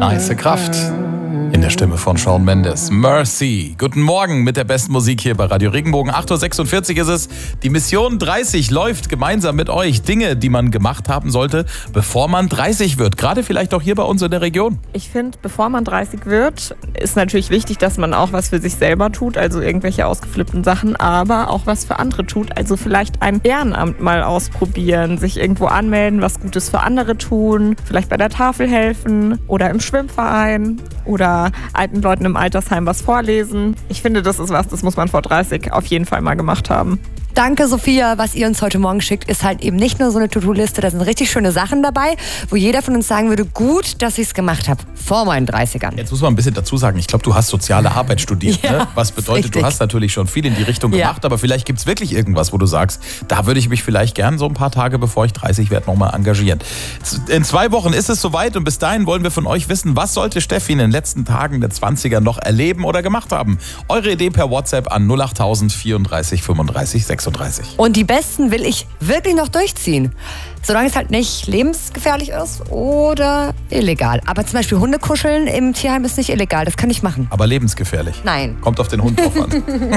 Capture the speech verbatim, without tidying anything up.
Heiße Kraft. In der Stimme von Shawn Mendes. Mercy. Guten Morgen mit der besten Musik hier bei Radio Regenbogen. acht Uhr sechsundvierzig ist es. Die Mission dreißig läuft gemeinsam mit euch. Dinge, die man gemacht haben sollte, bevor man dreißig wird. Gerade vielleicht auch hier bei uns in der Region. Ich finde, bevor man dreißig wird, ist natürlich wichtig, dass man auch was für sich selber tut, also irgendwelche ausgeflippten Sachen, aber auch was für andere tut. Also vielleicht ein Ehrenamt mal ausprobieren, sich irgendwo anmelden, was Gutes für andere tun, vielleicht bei der Tafel helfen oder im Schwimmverein oder alten Leuten im Altersheim was vorlesen. Ich finde, das ist was, das muss man vor dreißig auf jeden Fall mal gemacht haben. Danke, Sophia. Was ihr uns heute Morgen schickt, ist halt eben nicht nur so eine To-Do-Liste, da sind richtig schöne Sachen dabei, wo jeder von uns sagen würde, gut, dass ich es gemacht habe, vor meinen dreißigern. Jetzt muss man ein bisschen dazu sagen, ich glaube, du hast soziale Arbeit studiert. Ja, ne? Was bedeutet, richtig. Du hast natürlich schon viel in die Richtung Ja. gemacht, aber vielleicht gibt es wirklich irgendwas, wo du sagst, da würde ich mich vielleicht gern so ein paar Tage, bevor ich dreißig werde, nochmal engagieren. In zwei Wochen ist es soweit und bis dahin wollen wir von euch wissen, was sollte Steffi in den letzten Tagen der zwanziger noch erleben oder gemacht haben? Eure Idee per WhatsApp an null acht tausend vierunddreißig fünfunddreißig sechsunddreißig. Und die besten will ich wirklich noch durchziehen. Solange es halt nicht lebensgefährlich ist oder illegal. Aber zum Beispiel Hundekuscheln im Tierheim ist nicht illegal, das kann ich machen. Aber lebensgefährlich. Nein. Kommt auf den Hund drauf an.